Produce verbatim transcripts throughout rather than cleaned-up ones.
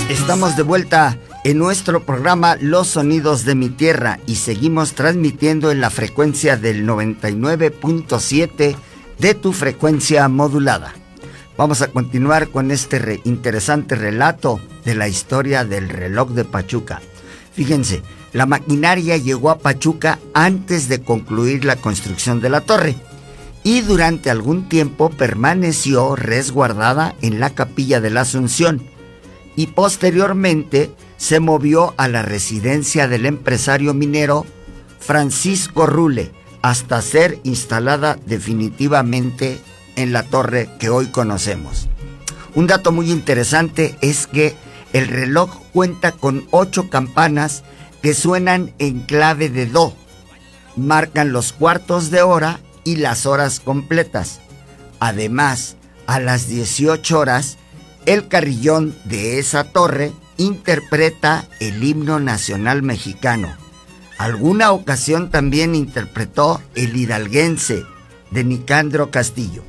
Estamos de vuelta en nuestro programa Los Sonidos de mi Tierra y seguimos transmitiendo en la frecuencia del noventa y nueve punto siete de tu frecuencia modulada. Vamos a continuar con este re- interesante relato de la historia del reloj de Pachuca. Fíjense, la maquinaria llegó a Pachuca antes de concluir la construcción de la torre y durante algún tiempo permaneció resguardada en la Capilla de la Asunción y posteriormente se movió a la residencia del empresario minero Francisco Rule hasta ser instalada definitivamente en la torre que hoy conocemos. Un dato muy interesante es que el reloj cuenta con ocho campanas que suenan en clave de do, marcan los cuartos de hora y las horas completas. Además, a las dieciocho horas, el carillón de esa torre interpreta el himno nacional mexicano. Alguna ocasión también interpretó el hidalguense de Nicandro Castillo.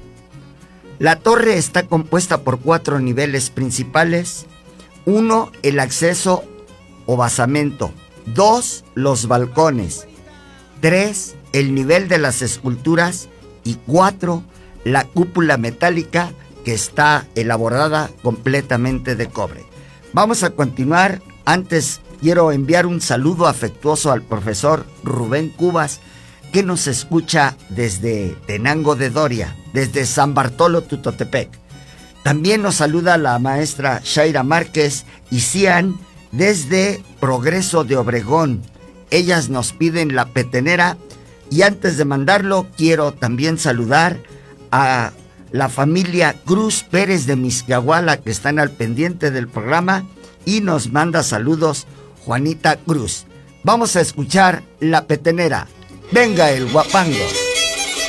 La torre está compuesta por cuatro niveles principales. Uno, el acceso o basamento. Dos, los balcones. Tres, el nivel de las esculturas. Y cuatro, la cúpula metálica que está elaborada completamente de cobre. Vamos a continuar. Antes quiero enviar un saludo afectuoso al profesor Rubén Cubas, que nos escucha desde Tenango de Doria, desde San Bartolo Tutotepec. También nos saluda la maestra Shaira Márquez y Cian desde Progreso de Obregón. Ellas nos piden la petenera y antes de mandarlo quiero también saludar a la familia Cruz Pérez de Mixquiahuala que están al pendiente del programa y nos manda saludos Juanita Cruz. Vamos a escuchar la petenera. Venga el guapango.